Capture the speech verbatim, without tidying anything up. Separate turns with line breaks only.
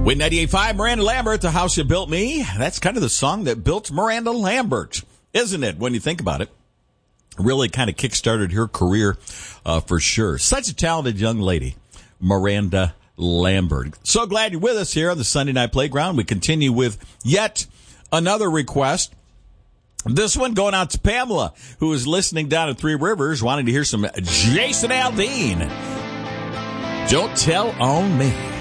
Win ninety-eight point five, Miranda Lambert, The House You Built Me. That's kind of the song that built Miranda Lambert, isn't it, when you think about it? Really kind of kickstarted her career uh, for sure. Such a talented young lady, Miranda Lambert. So glad you're with us here on the Sunday Night Playground. We continue with yet another request. This one going out to Pamela, who is listening down at Three Rivers, wanting to hear some Jason Aldean. Don't Tell on Me.